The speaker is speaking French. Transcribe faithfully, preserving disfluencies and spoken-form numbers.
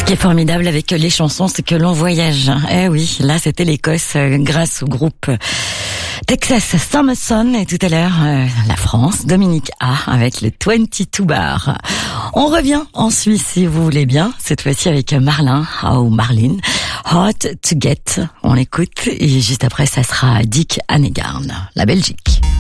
Ce qui est formidable avec les chansons, c'est que l'on voyage. Eh oui, là c'était l'Écosse euh, grâce au groupe Texas Summerson, et tout à l'heure euh, la France, Dominique A avec le vingt-deux bar. On revient en Suisse si vous voulez bien, cette fois-ci avec Marlin ou Marlene, Hard to Get. On l'écoute et juste après ça sera Dick Annegarn, la Belgique.